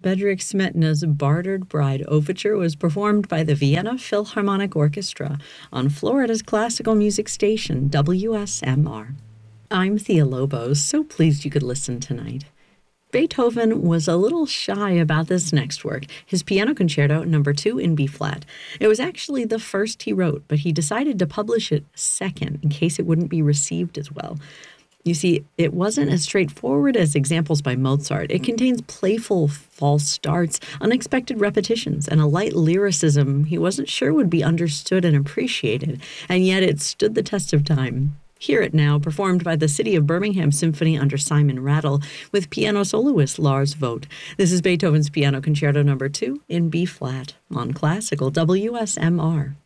Bedřich Smetana's Bartered Bride Overture was performed by the Vienna Philharmonic Orchestra on Florida's classical music station, WSMR. I'm Thea Lobos, so pleased you could listen tonight. Beethoven was a little shy about this next work, his Piano Concerto No. 2 in B-flat. It was actually the first he wrote, but he decided to publish it second in case it wouldn't be received as well. You see, it wasn't as straightforward as examples by Mozart. It contains playful false starts, unexpected repetitions, and a light lyricism he wasn't sure would be understood and appreciated, and yet it stood the test of time. Hear it now, performed by the City of Birmingham Symphony under Simon Rattle, with piano soloist Lars Vogt. This is Beethoven's Piano Concerto No. 2 in B-flat on Classical WSMR.